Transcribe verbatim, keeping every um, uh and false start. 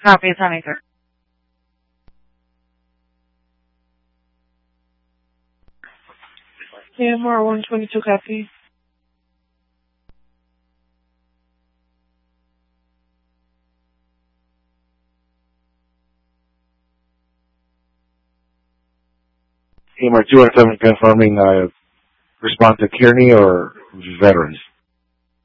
Copy, it's on, sir. A M R one twenty-two, copy. A M R two one seven confirming uh, response to Kearney or veterans.